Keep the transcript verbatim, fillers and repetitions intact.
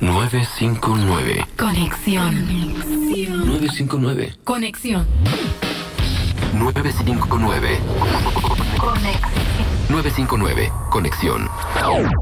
nueve cinco nueve. Conexión. nueve cinco nueve. Conexión. nueve cinco nueve. Conexión. nueve cinco nueve. Conexión.